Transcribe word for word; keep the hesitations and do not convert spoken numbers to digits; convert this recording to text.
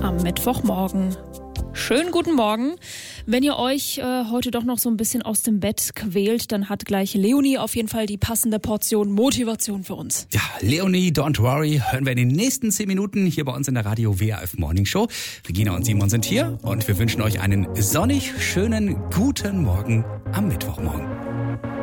am Mittwochmorgen. Schönen guten Morgen. Wenn ihr euch äh, heute doch noch so ein bisschen aus dem Bett quält, dann hat gleich Leonie auf jeden Fall die passende Portion Motivation für uns. Ja, Leonie, don't worry, hören wir in den nächsten zehn Minuten hier bei uns in der Radio W R F Morning Show. Regina und Simon sind hier und wir wünschen euch einen sonnig schönen guten Morgen am Mittwochmorgen.